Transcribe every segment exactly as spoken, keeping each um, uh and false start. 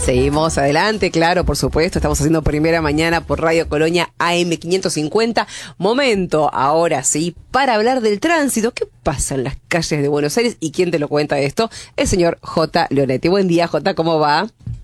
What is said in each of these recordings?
Seguimos adelante, claro, por supuesto, estamos haciendo Primera Mañana por Radio Colonia A M quinientos cincuenta. Momento, ahora sí, para hablar del tránsito. ¿Qué pasa en las calles de Buenos Aires? ¿Y quién te lo cuenta esto? El señor J. Leonetti. Buen día, J, ¿cómo va?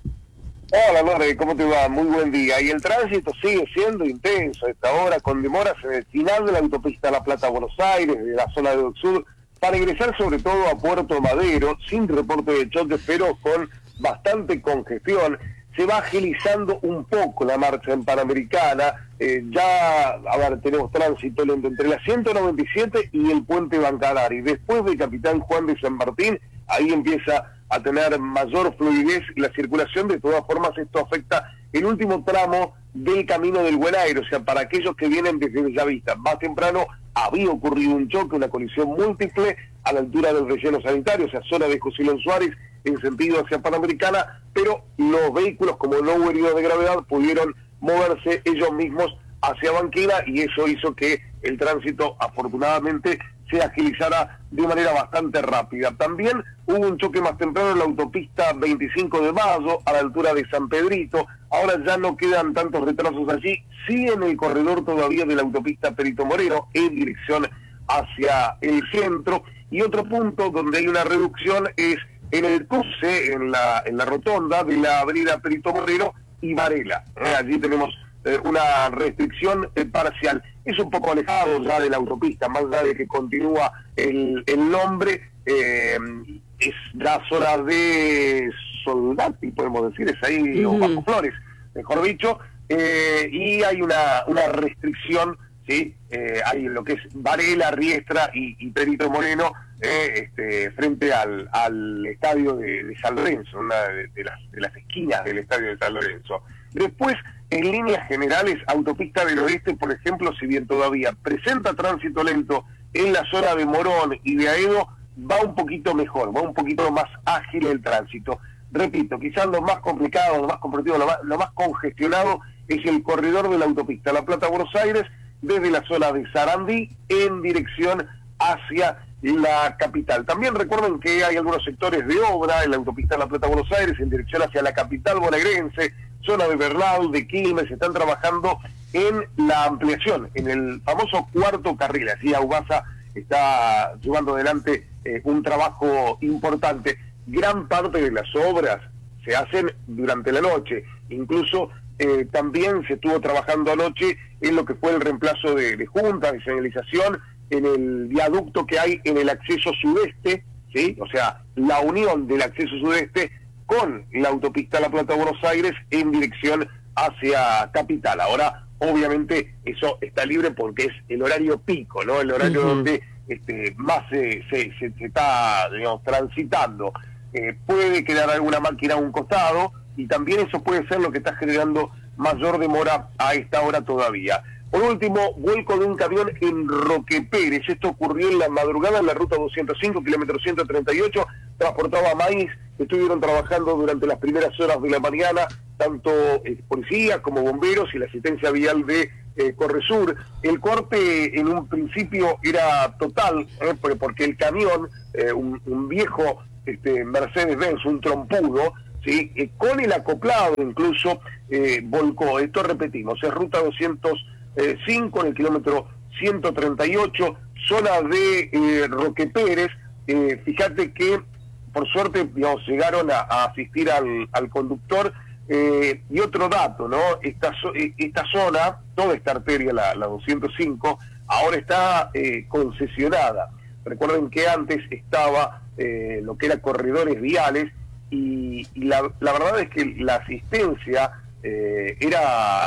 Hola, Lore, ¿cómo te va? Muy buen día. Y el tránsito sigue siendo intenso a esta hora, con demoras en el final de la autopista La Plata-Buenos Aires, de la zona de Dock Sur, para ingresar sobre todo a Puerto Madero, sin reporte de choques, pero con bastante congestión. Se va agilizando un poco la marcha en Panamericana. Eh, ya, a ver, tenemos tránsito lento entre la ciento noventa y siete y el Puente Bancadari. Después de Capitán Juan de San Martín, ahí empieza a tener mayor fluidez la circulación. De todas formas, esto afecta el último tramo del Camino del Buen Aire, o sea, para aquellos que vienen desde Bellavista. Más temprano había ocurrido un choque, una colisión múltiple a la altura del relleno sanitario, o sea, zona de José León Suárez, en sentido hacia Panamericana, pero los vehículos, como no hubo heridos de gravedad, pudieron moverse ellos mismos hacia Banquera, y eso hizo que el tránsito, afortunadamente, se agilizara de manera bastante rápida. También hubo un choque más temprano en la autopista veinticinco de mayo, a la altura de San Pedrito. Ahora ya no quedan tantos retrasos allí, sí en el corredor todavía de la autopista Perito Moreno, en dirección hacia el centro. Y otro punto donde hay una reducción es en el cruce, en la, en la rotonda de la avenida Perito Moreno y Varela. Eh, allí tenemos eh, una restricción eh, parcial. Es un poco alejado ya de la autopista, más allá de que continúa el, el nombre, eh, es la zona de Soldati, podemos decir, es ahí, uh-huh. o Bajo Flores, mejor dicho, eh, y hay una, una restricción, ¿sí? Eh, hay lo que es Varela, Riestra y, y Perito Moreno, eh, este, frente al, al estadio de, de San Lorenzo, una de, de, las, de las esquinas del estadio de San Lorenzo. Después, en líneas generales, Autopista del Oeste, por ejemplo, si bien todavía presenta tránsito lento en la zona de Morón y de Aedo, va un poquito mejor, va un poquito más ágil el tránsito. Repito, quizás lo más complicado, lo más comprometido, lo más, lo más congestionado es el corredor de la autopista La Plata-Buenos Aires, desde la zona de Sarandí en dirección hacia la capital. También recuerden que hay algunos sectores de obra en la autopista La Plata-Buenos Aires en dirección hacia la capital bonaerense, zona de Bernal, de Quilmes. Están trabajando en la ampliación, en el famoso cuarto carril. Así Aubasa está llevando adelante eh, un trabajo importante. Gran parte de las obras se hacen durante la noche, incluso eh, también se estuvo trabajando anoche en lo que fue el reemplazo de, de juntas, de señalización, en el viaducto que hay en el acceso sudeste, ¿sí? O sea, la unión del acceso sudeste con la autopista La Plata-Buenos Aires en dirección hacia capital. Ahora, obviamente, eso está libre porque es el horario pico, ¿no? El horario uh-huh. donde este, más se, se, se, se está, digamos, transitando. Eh, puede quedar alguna máquina a un costado, y también eso puede ser lo que está generando mayor demora a esta hora todavía. Por último, vuelco de un camión en Roque Pérez. Esto ocurrió en la madrugada en la ruta doscientos cinco, kilómetro ciento treinta y ocho. Transportaba maíz. Estuvieron trabajando durante las primeras horas de la mañana, tanto eh, policía como bomberos y la asistencia vial de eh, Corresur. El corte en un principio era total, eh, porque el camión, eh, un, un viejo este, Mercedes-Benz, un trompudo, ¿sí? Eh, con el acoplado incluso, eh, volcó. Esto repetimos, es ruta doscientos cinco en el kilómetro ciento treinta y ocho, zona de eh, Roque Pérez. Eh, fíjate que por suerte, digamos, llegaron a, a asistir al, al conductor. Eh, y otro dato, ¿no? Esta, esta zona, toda esta arteria, la, la doscientos cinco, ahora está eh, concesionada. Recuerden que antes estaba eh, lo que era corredores viales, y, y la, la verdad es que la asistencia eh, era